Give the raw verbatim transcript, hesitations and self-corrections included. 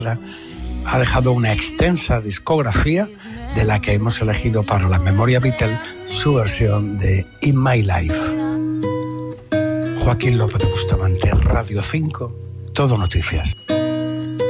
Ha dejado una extensa discografía de la que hemos elegido para la memoria Beatle su versión de In My Life. Joaquín López Bustamante, Radio cinco, Todo Noticias.